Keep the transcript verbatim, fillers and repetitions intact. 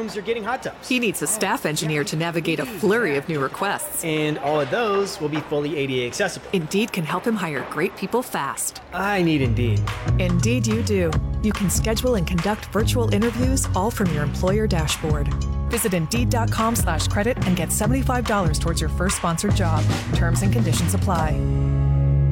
rooms are getting hot tubs. He needs a staff engineer to navigate a flurry of new requests. And all of those will be fully A D A accessible. Indeed can help him hire great people fast. I need Indeed. Indeed you do. You can schedule and conduct virtual interviews all from your employer dashboard. Visit Indeed.com slash credit and get seventy-five dollars towards your first sponsored job. Terms and conditions apply.